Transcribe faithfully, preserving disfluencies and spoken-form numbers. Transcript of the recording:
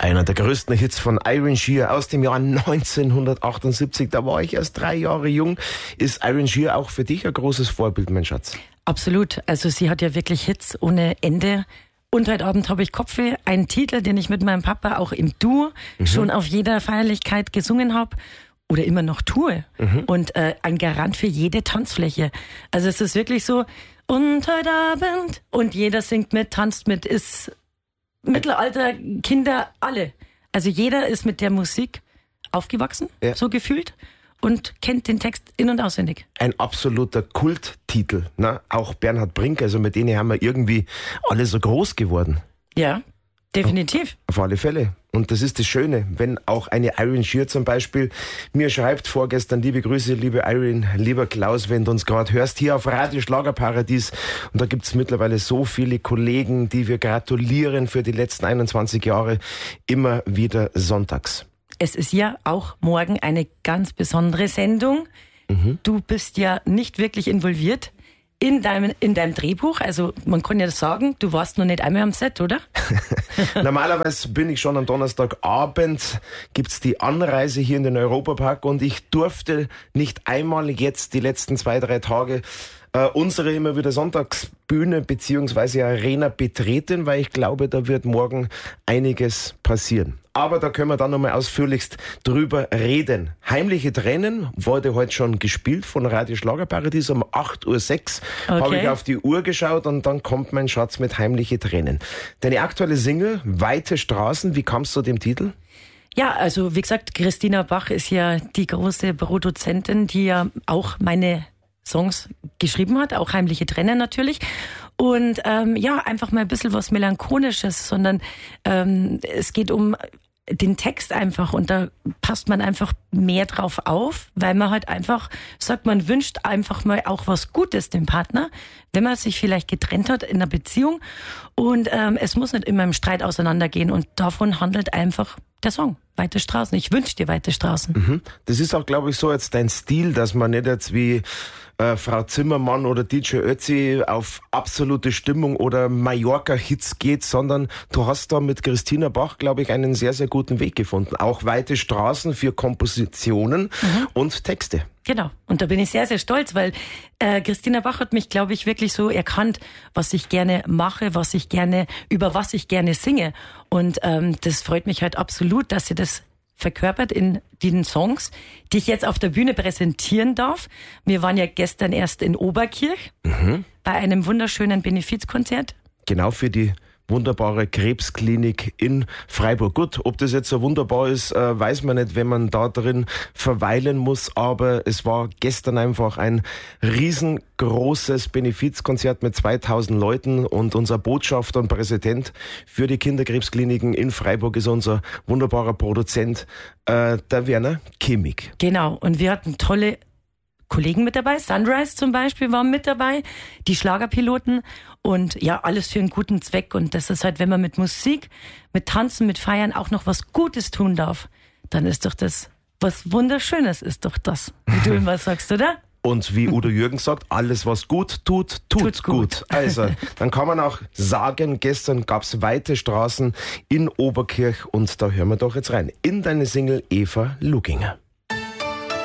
Einer der größten Hits von Irene Shear aus dem Jahr neunzehnhundertachtundsiebzig. Da war ich erst drei Jahre jung. Ist Irene Shear auch für dich ein großes Vorbild, mein Schatz? Absolut. Also sie hat ja wirklich Hits ohne Ende. Und heute Abend habe ich Kopfweh, einen Titel, den ich mit meinem Papa auch im Duo mhm. schon auf jeder Feierlichkeit gesungen habe oder immer noch tue. Mhm. Und äh, ein Garant für jede Tanzfläche. Also es ist wirklich so, und heute Abend, und jeder singt mit, tanzt mit, ist Mittelalter, Kinder, alle. Also jeder ist mit der Musik aufgewachsen, ja. so gefühlt, und kennt den Text in- und auswendig. Ein absoluter Kulttitel, ne? Auch Bernhard Brink, also mit denen haben wir irgendwie alle so groß geworden. Ja, definitiv. Auf alle Fälle. Und das ist das Schöne, wenn auch eine Irene Shear zum Beispiel mir schreibt vorgestern, liebe Grüße, liebe Irene, lieber Klaus, wenn du uns gerade hörst, hier auf Radio Schlagerparadies. Und da gibt's mittlerweile so viele Kollegen, die wir gratulieren für die letzten einundzwanzig Jahre, immer wieder sonntags. Es ist ja auch morgen eine ganz besondere Sendung. Mhm. Du bist ja nicht wirklich involviert in deinem, in deinem Drehbuch. Also man kann ja sagen, du warst noch nicht einmal am Set, oder? Normalerweise bin ich schon am Donnerstagabend, gibt's die Anreise hier in den Europapark und ich durfte nicht einmal jetzt die letzten zwei, drei Tage äh, unsere immer wieder Sonntagsbühne beziehungsweise Arena betreten, weil ich glaube, da wird morgen einiges passieren. Aber da können wir dann nochmal ausführlichst drüber reden. Heimliche Tränen wurde heute schon gespielt von Radio Schlagerparadies um acht Uhr sechs. Okay. Habe ich auf die Uhr geschaut und dann kommt mein Schatz mit Heimliche Tränen. Deine aktuelle Single, Weite Straßen, wie kamst du zu dem Titel? Ja, also wie gesagt, Christina Bach ist ja die große Produzentin, die ja auch meine Songs geschrieben hat, auch Heimliche Tränen natürlich. Und ähm, ja, einfach mal ein bisschen was Melancholisches, sondern ähm, es geht um den Text einfach und da passt man einfach mehr drauf auf, weil man halt einfach sagt, man wünscht einfach mal auch was Gutes dem Partner, wenn man sich vielleicht getrennt hat in einer Beziehung und ähm, es muss nicht immer im Streit auseinandergehen und davon handelt einfach der Song. Weite Straßen. Ich wünsche dir weite Straßen. Mhm. Das ist auch, glaube ich, so jetzt dein Stil, dass man nicht jetzt wie äh, Frau Zimmermann oder D J Ötzi auf absolute Stimmung oder Mallorca-Hits geht, sondern du hast da mit Christina Bach, glaube ich, einen sehr, sehr guten Weg gefunden. Auch weite Straßen für Kompositionen mhm. und Texte. Genau. Und da bin ich sehr, sehr stolz, weil äh, Christina Bach hat mich, glaube ich, wirklich so erkannt, was ich gerne mache, was ich gerne, über was ich gerne singe. Und ähm, das freut mich halt absolut, dass sie das verkörpert in den Songs, die ich jetzt auf der Bühne präsentieren darf. Wir waren ja gestern erst in Oberkirch mhm. bei einem wunderschönen Benefizkonzert. Genau, für die wunderbare Krebsklinik in Freiburg. Gut, ob das jetzt so wunderbar ist, äh, weiß man nicht, wenn man da drin verweilen muss, aber es war gestern einfach ein riesengroßes Benefizkonzert mit zweitausend Leuten und unser Botschafter und Präsident für die Kinderkrebskliniken in Freiburg ist unser wunderbarer Produzent, äh, der Werner Kimmig. Genau, und wir hatten tolle Kollegen mit dabei. Sunrise zum Beispiel war mit dabei, die Schlagerpiloten und ja, alles für einen guten Zweck. Und das ist halt, wenn man mit Musik, mit Tanzen, mit Feiern auch noch was Gutes tun darf, dann ist doch das was Wunderschönes, ist doch das, wie du immer sagst, oder? Und wie Udo Jürgens sagt, alles was gut tut, tut, tut gut. gut. Also, dann kann man auch sagen, gestern gab's weite Straßen in Oberkirch und da hören wir doch jetzt rein in deine Single Eva Luginger.